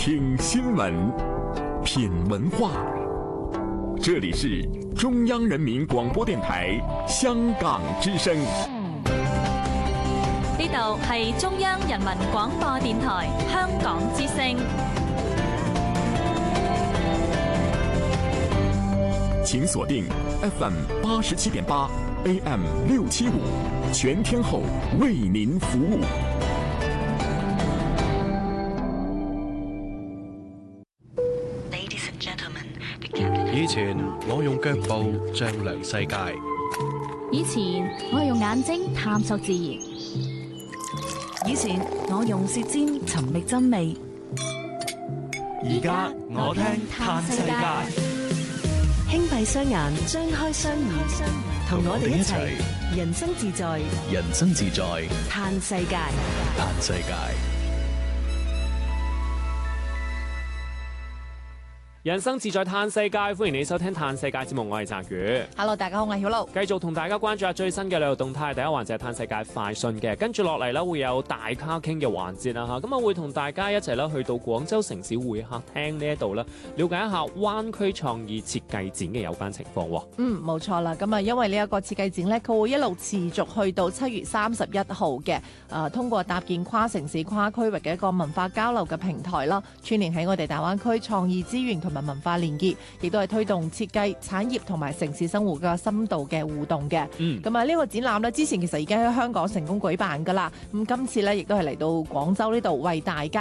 聽新聞，品文化。這裡是中央人民廣播電台香港之聲。 呢度係中央人民廣播電台香港之聲。 請鎖定 FM 87.8 AM 675，全天候為您服務。 以前我用腳步丈量世界， 以前我用眼睛探索自然， 以前我用舌尖尋覓真味， 而家我聽嘆世界。 輕閉雙眼，張開雙耳，同我哋一齊人生自在， 人生自在， 嘆世界， 嘆世界。 人生自在嘆世界，歡迎你收聽嘆世界節目，我係澤宇。 Hello， 大家好，我係曉露。 繼續同大家關注下最新嘅旅遊動態。第一環節係嘆世界快訊嘅，跟住落嚟咧會有大咖傾嘅環節啦嚇。咁啊會同大家一齊咧去到廣州城市會客廳呢一度咧，了解一下灣區創意設計展嘅有關情況喎。 冇錯啦。咁啊，因為呢一個設計展咧，佢會一路持續去到7月31號嘅。通過搭建跨城市、跨區域嘅一個文化交流嘅平台啦，串聯喺我哋大灣區創意資源同埋文化連結，亦都係推動設計產業同埋城市生活嘅深度嘅互動嘅。咁啊呢個展覽咧，之前其實已經喺香港成功舉辦噶啦。咁今次咧亦都係嚟到廣州呢度為大家